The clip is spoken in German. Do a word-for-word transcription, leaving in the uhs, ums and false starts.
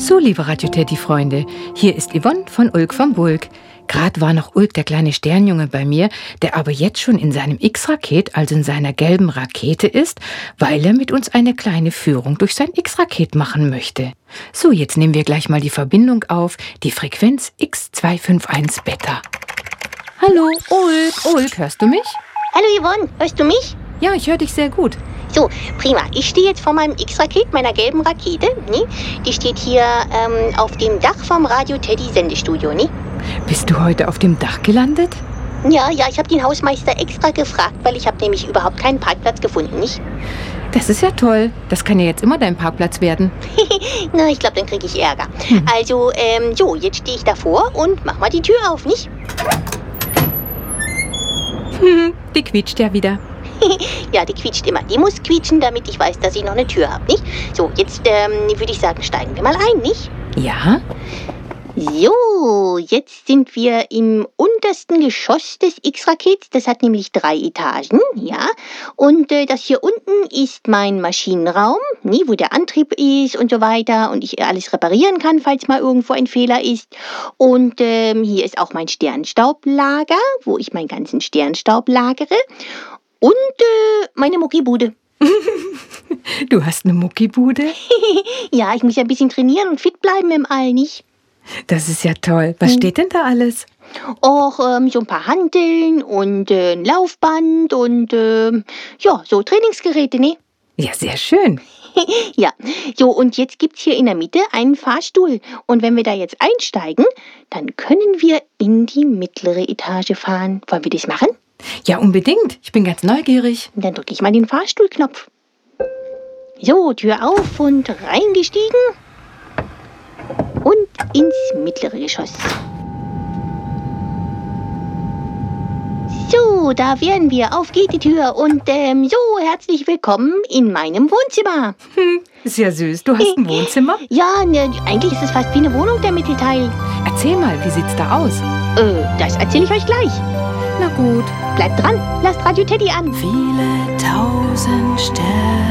So, liebe Radio Teddy-Freunde, hier ist Yvonne von Ulk vom Bulk. Gerade war noch Ulk, der kleine Sternjunge, bei mir, der aber jetzt schon in seinem X-Raket, also in seiner gelben Rakete ist, weil er mit uns eine kleine Führung durch sein X-Raket machen möchte. So, jetzt nehmen wir gleich mal die Verbindung auf, die Frequenz X zwei fünf eins Beta. Hallo, Ulk, Ulk, hörst du mich? Hallo Yvonne, hörst du mich? Ja, ich höre dich sehr gut. So, prima. Ich stehe jetzt vor meinem X-Raket, meiner gelben Rakete. Ne? Die steht hier ähm, auf dem Dach vom Radio Teddy Sendestudio. Ne? Bist du heute auf dem Dach gelandet? Ja, ja, ich habe den Hausmeister extra gefragt, weil ich habe nämlich überhaupt keinen Parkplatz gefunden, nicht? Das ist ja toll. Das kann ja jetzt immer dein Parkplatz werden. Na, ich glaube, dann kriege ich Ärger. Hm. Also, ähm, so, jetzt stehe ich davor und mach mal die Tür auf, nicht? Die quietscht ja wieder. Ja, die quietscht immer. Die muss quietschen, damit ich weiß, dass ich noch eine Tür habe, nicht? So, jetzt ähm, würde ich sagen, steigen wir mal ein, nicht? Ja? So, jetzt sind wir im untersten Geschoss des X-Rakets. Das hat nämlich drei Etagen, ja. Und äh, das hier unten ist mein Maschinenraum, ne, wo der Antrieb ist und so weiter. Und ich alles reparieren kann, falls mal irgendwo ein Fehler ist. Und ähm, hier ist auch mein Sternstaublager, wo ich meinen ganzen Sternstaub lagere. Und äh, meine Muckibude. Du hast eine Muckibude? Ja, ich muss ja ein bisschen trainieren und fit bleiben im All, nicht? Das ist ja toll. Was Hm. steht denn da alles? Auch ähm, so ein paar Hanteln und äh, ein Laufband und ähm, ja, so Trainingsgeräte, ne? Ja, sehr schön. Ja, so und jetzt gibt's hier in der Mitte einen Fahrstuhl. Und wenn wir da jetzt einsteigen, dann können wir in die mittlere Etage fahren. Wollen wir das machen? Ja, unbedingt. Ich bin ganz neugierig. Dann drücke ich mal den Fahrstuhlknopf. So, Tür auf und reingestiegen. Und ins mittlere Geschoss. So, da wären wir. Auf geht die Tür. Und ähm, so, herzlich willkommen in meinem Wohnzimmer. Ist ja süß. Du hast ein Wohnzimmer? Ja, ne, eigentlich ist es fast wie eine Wohnung, der Mittelteil. Erzähl mal, wie sieht's da aus? Äh, das erzähle ich euch gleich. Na gut. Bleibt dran, lasst Radio Teddy an. Viele tausend Sterne.